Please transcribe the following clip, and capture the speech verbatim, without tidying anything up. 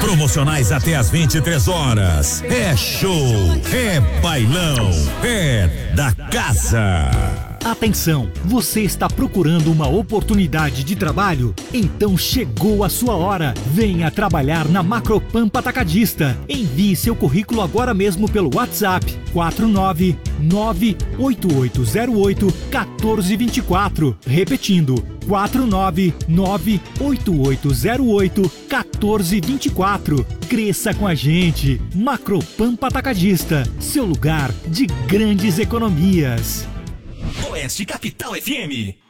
Promocionais até às vinte e três horas. É show, é bailão, é da casa. Atenção, você está procurando uma oportunidade de trabalho? Então chegou a sua hora. Venha trabalhar na Macropampa Atacadista. Envie seu currículo agora mesmo pelo WhatsApp quatro nove nove oito oito zero oito um quatro dois quatro. Repetindo, quatro nove nove oito oito zero oito um quatro dois quatro. Cresça com a gente. Macropampa Atacadista, seu lugar de grandes economias. Oeste Capital F M.